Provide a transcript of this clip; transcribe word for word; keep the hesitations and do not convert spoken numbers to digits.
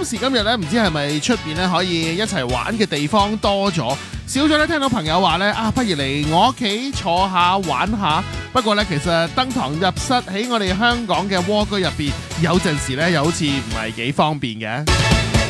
今時今日咧，唔知係咪出邊咧可以一齊玩嘅地方多咗，少咗咧聽到朋友話咧啊，不如嚟我屋企坐下玩下。不過咧，其實登堂入室喺我哋香港嘅蝸居入邊，有陣時咧又好似唔係幾方便嘅。